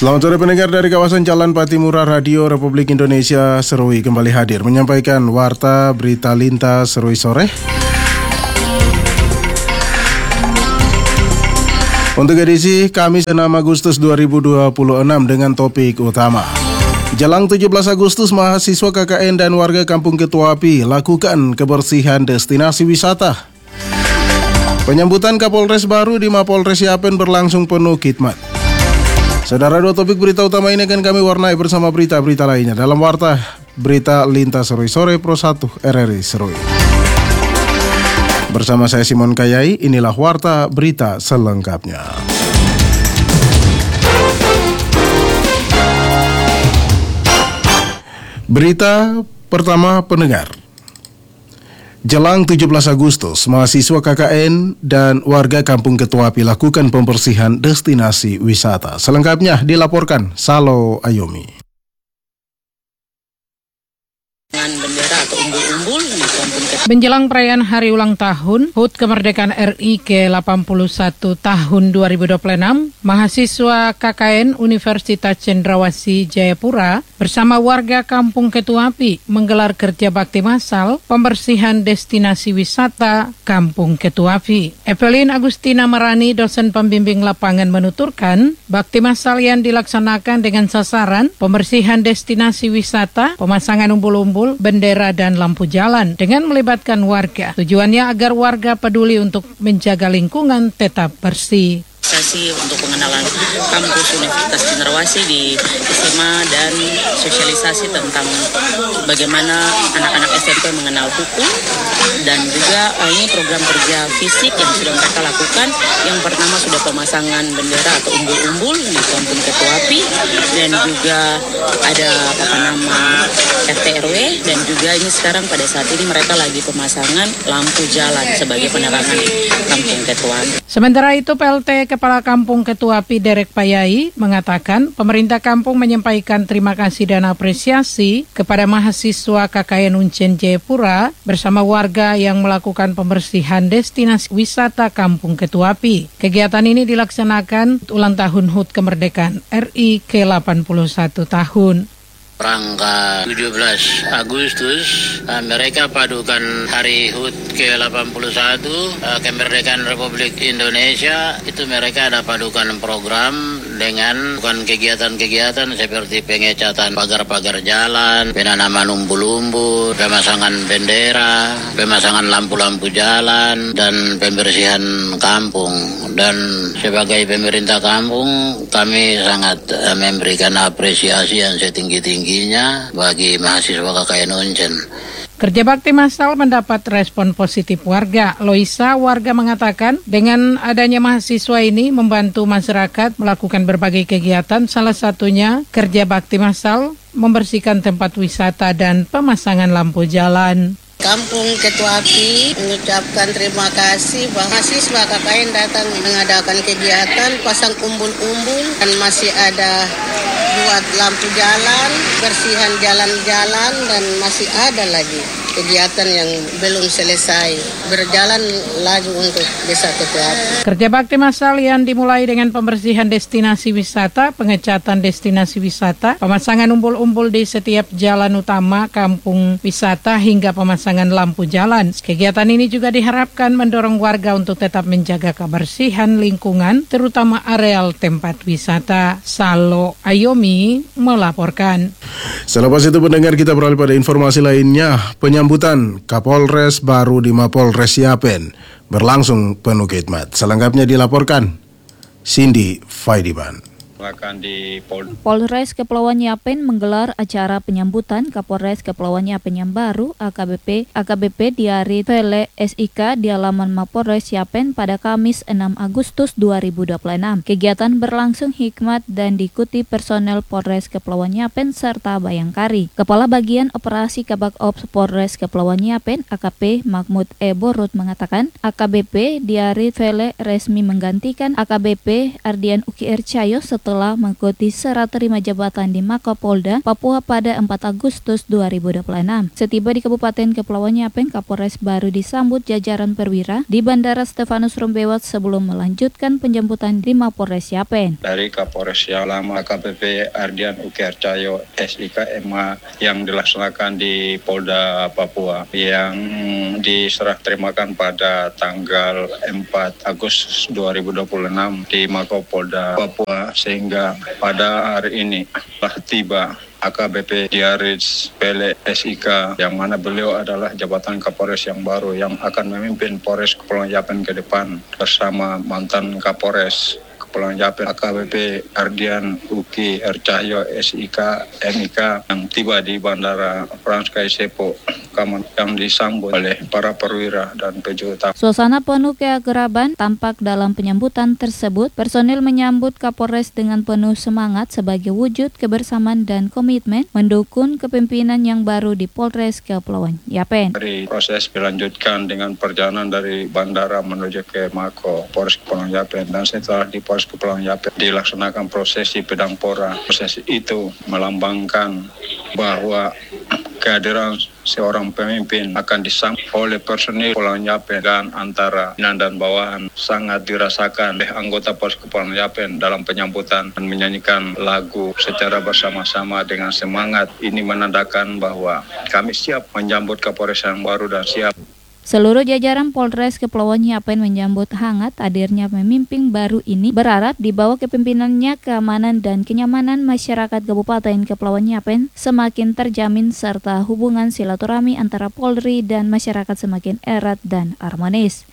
Selamat sore pendengar dari kawasan Jalan Patimura. Radio Republik Indonesia Serui kembali hadir menyampaikan warta berita lintas Serui sore. Untuk edisi Kamis 6 Agustus 2026 dengan topik utama. Jelang 17 Agustus, mahasiswa KKN dan warga Kampung Ketuapi lakukan kebersihan destinasi wisata. Penyambutan Kapolres baru di Mapolres Yapen berlangsung penuh khidmat. Saudara, dua topik berita utama ini akan kami warnai bersama berita-berita lainnya dalam warta berita lintas Serui sore Pro 1 RRI Serui. Bersama saya Simon Kayai, inilah warta berita selengkapnya. Berita pertama pendengar. Jelang 17 Agustus, mahasiswa KKN dan warga Kampung Ketuapi lakukan pembersihan destinasi wisata. Selengkapnya dilaporkan Salo Ayomi. Menjelang perayaan hari ulang tahun HUT Kemerdekaan RI ke-81 tahun 2026, mahasiswa KKN Universitas Cendrawasih Jayapura bersama warga Kampung Ketuapi menggelar kerja bakti massal pembersihan destinasi wisata Kampung Ketuapi. Evelyn Agustina Marani, dosen pembimbing lapangan, menuturkan bakti massal yang dilaksanakan dengan sasaran pembersihan destinasi wisata, pemasangan umbul-umbul, bendera dan lampu jalan dengan melibatkan warga. Tujuannya agar warga peduli untuk menjaga lingkungan tetap bersih. Untuk pengenalan kampus Universitas Cendrawasih di SMA dan sosialisasi tentang bagaimana anak-anak SMP mengenal buku, dan juga ini program kerja fisik yang sudah mereka lakukan. Yang pertama sudah pemasangan bendera atau umbul-umbul di Kampung Ketuapi, dan juga ada RT RW, dan juga ini sekarang pada saat ini mereka lagi pemasangan lampu jalan sebagai penerangan Kampung Ketuapi. Sementara itu PLT Kepala Kampung Ketuapi Derek Payai mengatakan pemerintah kampung menyampaikan terima kasih dan apresiasi kepada mahasiswa KKN Uncen Jayapura bersama warga yang melakukan pembersihan destinasi wisata Kampung Ketuapi. Kegiatan ini dilaksanakan ulang tahun HUT Kemerdekaan RI ke-81 tahun. Rangka 17 Agustus, mereka padukan Hari HUT ke-81 Kemerdekaan Republik Indonesia. Itu mereka ada padukan program dengan kegiatan-kegiatan seperti pengecatan pagar-pagar jalan, penanaman umbul-umbul, pemasangan bendera, pemasangan lampu-lampu jalan, dan pembersihan kampung. Dan sebagai pemerintah kampung, kami sangat memberikan apresiasi yang setinggi-tingginya bagi mahasiswa KKN Uncen. Kerja bakti massal mendapat respon positif warga. Loisa, warga mengatakan dengan adanya mahasiswa ini membantu masyarakat melakukan berbagai kegiatan, salah satunya kerja bakti massal, membersihkan tempat wisata dan pemasangan lampu jalan. Kampung Ketuapi mengucapkan terima kasih mahasiswa KKN datang mengadakan kegiatan pasang umbul-umbul, dan masih ada buat lampu jalan, bersihan jalan-jalan, dan masih ada lagi kegiatan yang belum selesai, berjalan laju untuk Desa Ketuapi. Kerja bakti massal yang dimulai dengan pembersihan destinasi wisata, pengecatan destinasi wisata, pemasangan umbul-umbul di setiap jalan utama kampung wisata, hingga pemasangan lampu jalan. Kegiatan ini juga diharapkan mendorong warga untuk tetap menjaga kebersihan lingkungan, terutama areal tempat wisata. Salo Ayomi melaporkan. Selepas itu pendengar, kita beralih pada informasi lainnya. Penyambutan Kapolres baru di Mapolres Yapen berlangsung penuh khidmat. Selengkapnya dilaporkan Cindy Faidiban. Polres Kepulauan Yapen menggelar acara penyambutan Kapolres Kepulauan Yapen yang baru AKBP Diari Vele SIK di halaman Mapolres Yapen pada Kamis 6 Agustus 2026. Kegiatan berlangsung hikmat dan diikuti personel Polres Kepulauan Yapen serta Bayangkari. Kepala Bagian Operasi Kabak Ops Polres Kepulauan Yapen AKP Mahmud E. Borut mengatakan AKBP Diari Vele resmi menggantikan AKBP Ardian Uki Ercayo setelah setelah mengikuti serah terima jabatan di Makopolda, Papua pada 4 Agustus 2026. Setiba di Kabupaten Kepulauan Yapen, Kapolres baru disambut jajaran perwira di Bandara Stefanus Rumbewa sebelum melanjutkan penjemputan di Mapolres Yapen. Dari Kapolres yang lama AKBP Ardian Uki Arcayo SIK MA yang dilaksanakan di Polda Papua yang diserah terimakan pada tanggal 4 Agustus 2026 di Makopolda Papua, sehingga pada hari ini telah tiba AKBP Diaris Pele SIK, yang mana beliau adalah jabatan Kapolres yang baru yang akan memimpin Polres Kepulauan Yapen ke depan bersama mantan Kapolres Kepulauan Yapen AKBP Ardian Uki Arcayo SIK MIK yang tiba di Bandara Frans Kaisepo yang disambut oleh para perwira dan pejuta. Suasana penuh keakraban tampak dalam penyambutan tersebut. Personil menyambut Kapolres dengan penuh semangat sebagai wujud kebersamaan dan komitmen mendukung kepemimpinan yang baru di Polres Kepulauan Yapen. Dari proses dilanjutkan dengan perjalanan dari bandara menuju ke Mako Polres Kepulauan Yapen, dan setelah di Polres Kepulauan Yapen dilaksanakan prosesi pedang pora. Proses itu melambangkan bahwa kehadiran seorang pemimpin akan disambut oleh personil Kepulauan Yapen, dan antara pimpinan dan bawahan sangat dirasakan oleh anggota Polres Kepulauan Yapen dalam penyambutan dan menyanyikan lagu secara bersama-sama dengan semangat. Ini menandakan bahwa kami siap menyambut Kapolres yang baru dan siap. Seluruh jajaran Polres Kepulauan Yapen menyambut hangat hadirnya pemimpin baru ini, berharap di bawah kepemimpinannya keamanan dan kenyamanan masyarakat Kabupaten Kepulauan Yapen semakin terjamin serta hubungan silaturahmi antara Polri dan masyarakat semakin erat dan harmonis.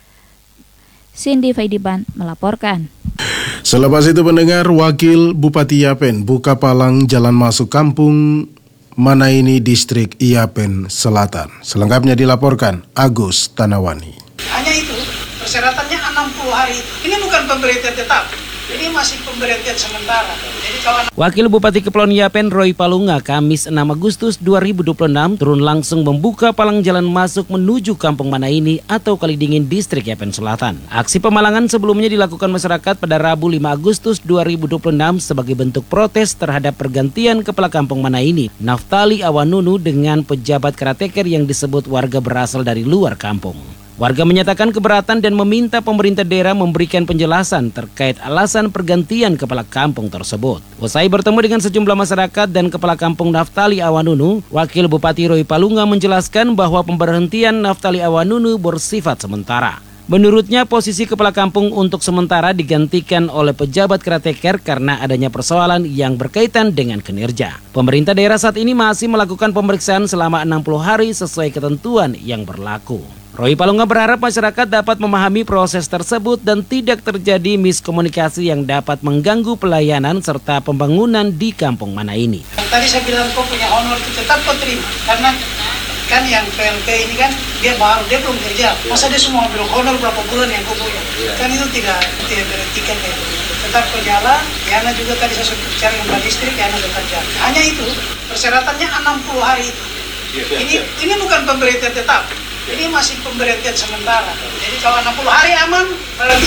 Cindy Faidiban melaporkan. Selepas itu pendengar, Wakil Bupati Yapen buka palang jalan masuk kampung Manaini Distrik Yapen Selatan. Selengkapnya dilaporkan Agus Tanawani. Hanya itu, persyaratannya 60 hari. Ini bukan pemberhentian tetap, ini masih pemberhentian sementara. Jadi kawan... Wakil Bupati Kepulauan Yapen Roy Palunga Kamis 6 Agustus 2026 turun langsung membuka palang jalan masuk menuju Kampung Manaini atau Kalidingin Distrik Yapen Selatan. Aksi pemalangan sebelumnya dilakukan masyarakat pada Rabu 5 Agustus 2026 sebagai bentuk protes terhadap pergantian Kepala Kampung Manaini Naftali Awanunu dengan pejabat caretaker yang disebut warga berasal dari luar kampung. Warga menyatakan keberatan dan meminta pemerintah daerah memberikan penjelasan terkait alasan pergantian kepala kampung tersebut. Usai bertemu dengan sejumlah masyarakat dan kepala kampung Naftali Awanunu, Wakil Bupati Roy Palunga menjelaskan bahwa pemberhentian Naftali Awanunu bersifat sementara. Menurutnya, posisi kepala kampung untuk sementara digantikan oleh pejabat caretaker karena adanya persoalan yang berkaitan dengan kinerja. Pemerintah daerah saat ini masih melakukan pemeriksaan selama 60 hari sesuai ketentuan yang berlaku. Roy Palunga berharap masyarakat dapat memahami proses tersebut dan tidak terjadi miskomunikasi yang dapat mengganggu pelayanan serta pembangunan di Kampung Manaini. Tadi saya bilang kau punya honor itu tetap kau terima, karena kan yang PLT ini kan dia baru, dia belum kerja. Masa dia semua bilang honor berapa bulan yang kau punya? Kan itu tidak beretikan ya. Tetap kau jalan, Yana juga tadi saya sudah bicara dengan distrik, Yana tetap jalan. Hanya itu, persyaratannya 60 hari itu. Ini bukan pemberhentian tetap. Ini masih pemberhentian sementara. Jadi kalau 60 hari aman, berarti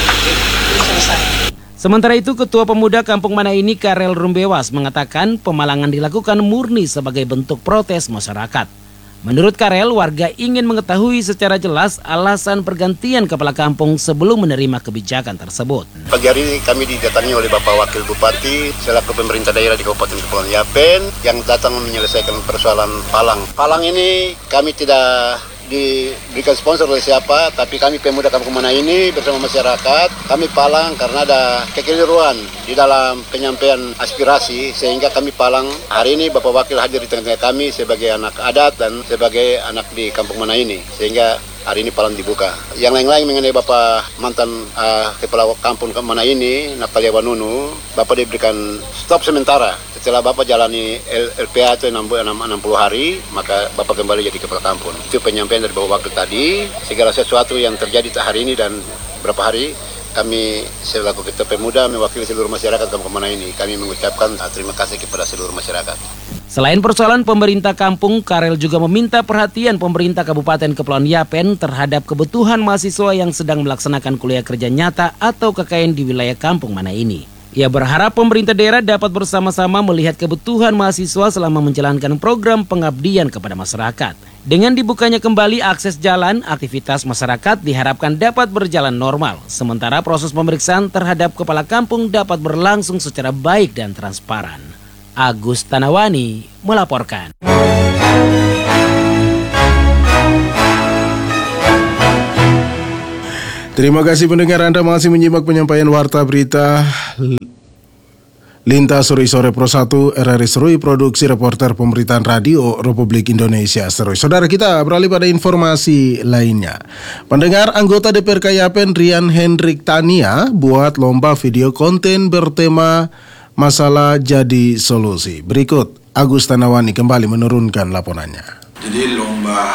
selesai. Sementara itu, Ketua Pemuda Kampung Manaini Karel Rumbewas mengatakan pemalangan dilakukan murni sebagai bentuk protes masyarakat. Menurut Karel, warga ingin mengetahui secara jelas alasan pergantian kepala kampung sebelum menerima kebijakan tersebut. Pagi hari ini kami didatangi oleh Bapak Wakil Bupati selaku pemerintah daerah di Kabupaten Kepulauan Yapen yang datang menyelesaikan persoalan palang. Palang ini kami tidak diberikan sponsor oleh siapa, tapi kami pemuda Kampung Manaini bersama masyarakat, kami palang karena ada kekeliruan di dalam penyampaian aspirasi, sehingga kami palang. Hari ini Bapak Wakil hadir di tengah-tengah kami sebagai anak adat dan sebagai anak di Kampung Manaini, sehingga hari ini palang dibuka. Yang lain-lain mengenai Bapak mantan Kepala Kampung Manaini, Naftali Awanunu, Bapak diberikan stop sementara. Setelah Bapak jalani LPA itu 60 hari, maka Bapak kembali jadi Kepala Kampung. Itu penyampaian dari Bapak Wakil tadi. Segala sesuatu yang terjadi hari ini dan beberapa hari, kami selaku Ketua Pemuda mewakili seluruh masyarakat Kampung Manaini, kami mengucapkan terima kasih kepada seluruh masyarakat. Selain persoalan pemerintah kampung, Karel juga meminta perhatian pemerintah Kabupaten Kepulauan Yapen terhadap kebutuhan mahasiswa yang sedang melaksanakan kuliah kerja nyata atau KKN di wilayah Kampung Manaini. Ia berharap pemerintah daerah dapat bersama-sama melihat kebutuhan mahasiswa selama menjalankan program pengabdian kepada masyarakat. Dengan dibukanya kembali akses jalan, aktivitas masyarakat diharapkan dapat berjalan normal. Sementara proses pemeriksaan terhadap kepala kampung dapat berlangsung secara baik dan transparan. Agus Tanawani melaporkan. Terima kasih pendengar, Anda masih menyimak penyampaian Warta Berita Lintas Sore Pro 1 RRI Serui, produksi reporter pemberitaan radio Republik Indonesia Serui. Saudara, kita beralih pada informasi lainnya. Pendengar, anggota DPRK Yapen Rian Hendrik Tania buat lomba video konten bertema masalah jadi solusi. Berikut Agus Tanawani kembali menurunkan laporannya. Jadi lomba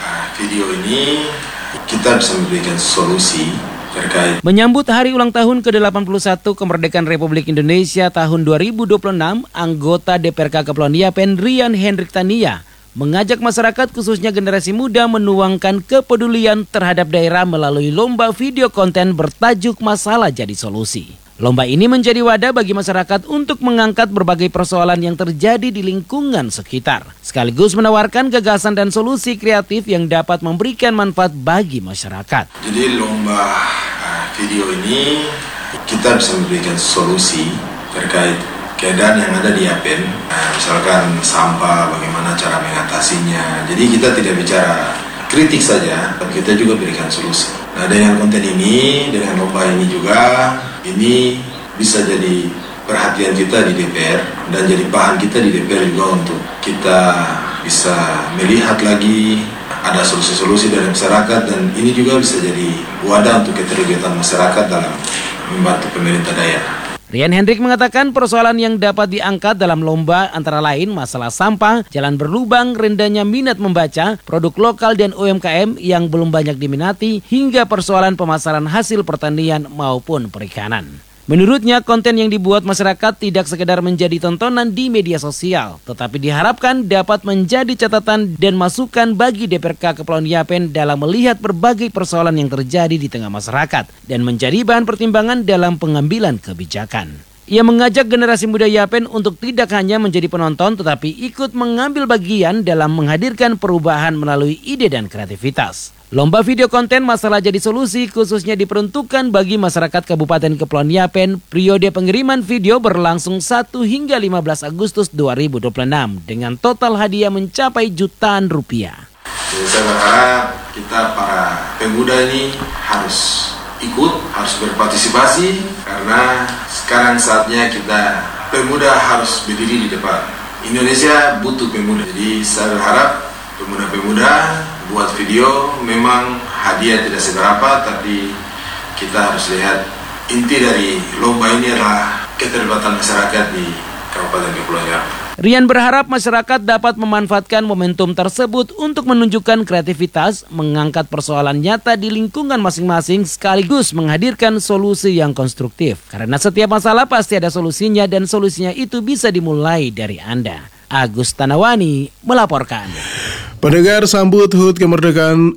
video ini kita bisa memberikan solusi terkait menyambut hari ulang tahun ke-81 kemerdekaan Republik Indonesia tahun 2026, anggota DPRK Kepulauan Yapen Rian Hendrik Tania mengajak masyarakat khususnya generasi muda menuangkan kepedulian terhadap daerah melalui lomba video konten bertajuk Masalah Jadi Solusi. Lomba ini menjadi wadah bagi masyarakat untuk mengangkat berbagai persoalan yang terjadi di lingkungan sekitar, sekaligus menawarkan gagasan dan solusi kreatif yang dapat memberikan manfaat bagi masyarakat. Jadi lomba video ini kita bisa memberikan solusi terkait keadaan yang ada di Yapen, misalkan sampah, bagaimana cara mengatasinya. Jadi kita tidak bicara kritik saja, tapi kita juga berikan solusi. Nah, dengan konten ini, dengan lomba ini juga, ini bisa jadi perhatian kita di DPR dan jadi bahan kita di DPR juga untuk kita bisa melihat lagi ada solusi-solusi dari masyarakat, dan ini juga bisa jadi wadah untuk keterlibatan masyarakat dalam membantu pemerintah daerah. Rian Hendrik mengatakan persoalan yang dapat diangkat dalam lomba antara lain masalah sampah, jalan berlubang, rendahnya minat membaca, produk lokal dan UMKM yang belum banyak diminati, hingga persoalan pemasaran hasil pertanian maupun perikanan. Menurutnya, konten yang dibuat masyarakat tidak sekedar menjadi tontonan di media sosial, tetapi diharapkan dapat menjadi catatan dan masukan bagi DPRK Kepulauan Yapen dalam melihat berbagai persoalan yang terjadi di tengah masyarakat dan menjadi bahan pertimbangan dalam pengambilan kebijakan. Ia mengajak generasi muda Yapen untuk tidak hanya menjadi penonton, tetapi ikut mengambil bagian dalam menghadirkan perubahan melalui ide dan kreativitas. Lomba video konten Masalah Jadi Solusi khususnya diperuntukkan bagi masyarakat Kabupaten Kepulauan Yapen. Periode pengiriman video berlangsung 1 hingga 15 Agustus 2026 dengan total hadiah mencapai jutaan rupiah. Jadi saya berharap kita para pemuda ini harus ikut, harus berpartisipasi, karena sekarang saatnya kita pemuda harus berdiri di depan. Indonesia butuh pemuda. Jadi saya berharap pemuda-pemuda buat video, memang hadiah tidak seberapa, tapi kita harus lihat inti dari lomba ini adalah keterlibatan masyarakat di Kabupaten Kepulauan Yapen. Rian berharap masyarakat dapat memanfaatkan momentum tersebut untuk menunjukkan kreativitas, mengangkat persoalan nyata di lingkungan masing-masing, sekaligus menghadirkan solusi yang konstruktif. Karena setiap masalah pasti ada solusinya, dan solusinya itu bisa dimulai dari Anda. Agus Tanawani melaporkan. Pendengar, sambut HUT kemerdekaan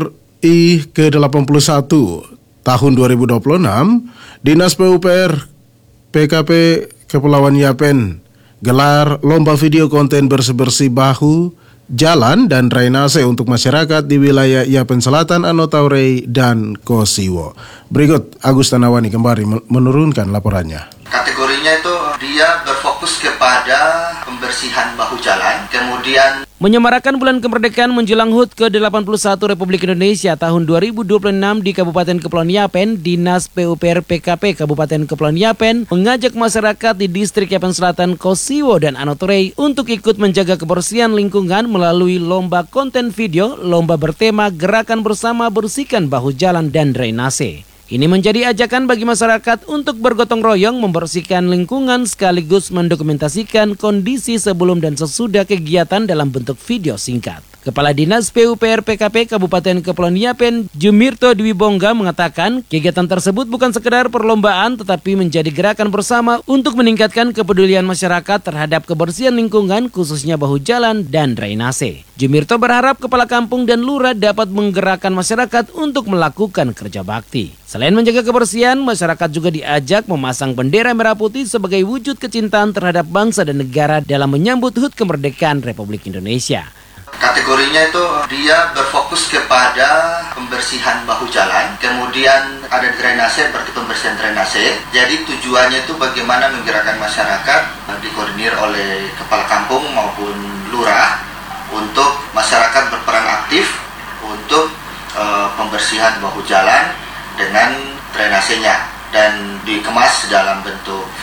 RI ke-81 tahun 2026, Dinas PUPR PKP Kepulauan Yapen gelar lomba video konten bersih-bersih bahu, jalan, dan drainase untuk masyarakat di wilayah Yapen Selatan, Anotaurei, dan Kosiwo. Berikut Agus Tanawani kembali menurunkan laporannya. Kategorinya itu dia berfokus kepada pembersihan bahu jalan, kemudian menyemarakan bulan kemerdekaan menjelang HUT ke-81 Republik Indonesia tahun 2026 di Kabupaten Kepulauan Yapen, Dinas PUPR PKP Kabupaten Kepulauan Yapen mengajak masyarakat di Distrik Yapen Selatan, Kosiwo, dan Anotaurei untuk ikut menjaga kebersihan lingkungan melalui lomba konten video, lomba bertema Gerakan Bersama Bersihkan Bahu Jalan dan Drainase. Ini menjadi ajakan bagi masyarakat untuk bergotong royong membersihkan lingkungan sekaligus mendokumentasikan kondisi sebelum dan sesudah kegiatan dalam bentuk video singkat. Kepala Dinas PUPR PKP Kabupaten Kepulauan Yapen, Jumirto Dwi Bongga mengatakan kegiatan tersebut bukan sekedar perlombaan tetapi menjadi gerakan bersama untuk meningkatkan kepedulian masyarakat terhadap kebersihan lingkungan khususnya bahu jalan dan drainase. Jumirto berharap kepala kampung dan lurah dapat menggerakkan masyarakat untuk melakukan kerja bakti. Selain menjaga kebersihan, masyarakat juga diajak memasang bendera merah putih sebagai wujud kecintaan terhadap bangsa dan negara dalam menyambut HUT kemerdekaan Republik Indonesia. Kategorinya itu dia berfokus kepada pembersihan bahu jalan, kemudian ada drainase, berarti pembersihan drainase. Jadi tujuannya itu bagaimana menggerakkan masyarakat, dikoordinir oleh kepala kampung maupun lurah untuk masyarakat berperan aktif untuk pembersihan bahu jalan dengan drainasenya dan dikemas dalam bentuk